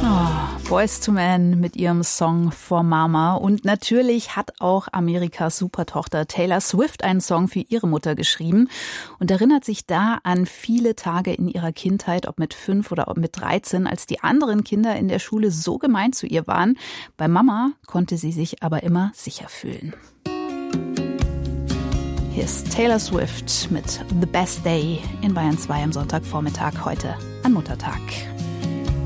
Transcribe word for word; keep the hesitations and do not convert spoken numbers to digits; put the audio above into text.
Oh, Boyz two Men mit ihrem Song For Mama. Und natürlich hat auch Amerikas Supertochter Taylor Swift einen Song für ihre Mutter geschrieben und erinnert sich da an viele Tage in ihrer Kindheit, ob mit fünf oder ob mit dreizehn, als die anderen Kinder in der Schule so gemein zu ihr waren. Bei Mama konnte sie sich aber immer sicher fühlen. Hier ist Taylor Swift mit The Best Day in Bayern zwei am Sonntagvormittag, heute an Muttertag.